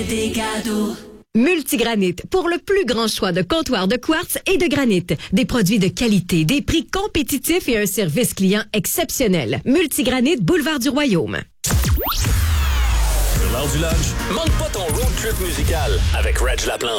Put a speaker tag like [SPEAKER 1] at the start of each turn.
[SPEAKER 1] des cadeaux.
[SPEAKER 2] Multigranit, pour le plus grand choix de comptoirs de quartz et de granit. Des produits de qualité, des prix compétitifs et un service client exceptionnel. Multigranit, boulevard du Royaume.
[SPEAKER 3] Sur l'heure du lunch, manque pas ton road trip musical avec Reg Laplante.